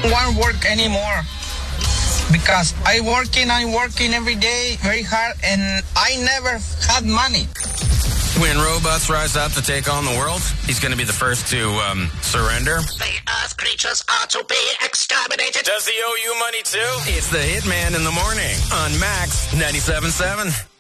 want to work anymore because I'm working every day very hard, and I never had money. When robots rise up to take on the world, he's going to be the first to surrender. The Earth creatures are to be exterminated. Does he owe you money too? It's the Hitman in the morning on Max 97.7.